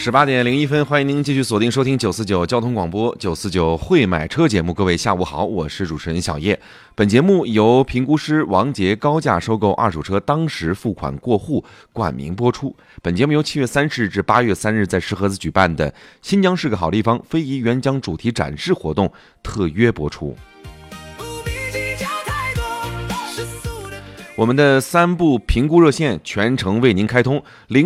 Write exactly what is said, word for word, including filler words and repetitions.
十八点零一分，欢迎您继续锁定收听九四九交通广播九四九会买车节目。各位下午好，我是主持人小叶。本节目由评估师王杰高价收购二手车当时付款过户冠名播出。本节目由七月三十日至八月三日在石河子举办的新疆是个好地方非遗原浆主题展示活动特约播出。我们的三部评估热线全程为您开通，零